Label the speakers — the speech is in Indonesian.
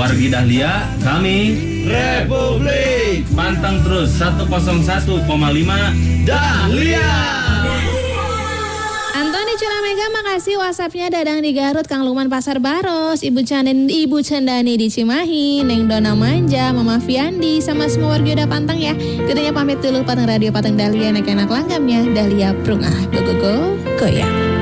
Speaker 1: Wargi Dahlia, kami
Speaker 2: Republik.
Speaker 1: pantang terus 101,5 Dahlia.
Speaker 3: Antoni Culamega, makasih WhatsAppnya. Dadang di Garut, Kang Lukman Pasar Baros, Ibu Cendani di Cimahi, Neng Dona Manja, Mama Fiandi, sama semua warga udah pantang ya. Kitanya pamit dulu, Pateng Radio Pateng Dahlia, enak-enak langgamnya Dahlia Prungah, go goyang.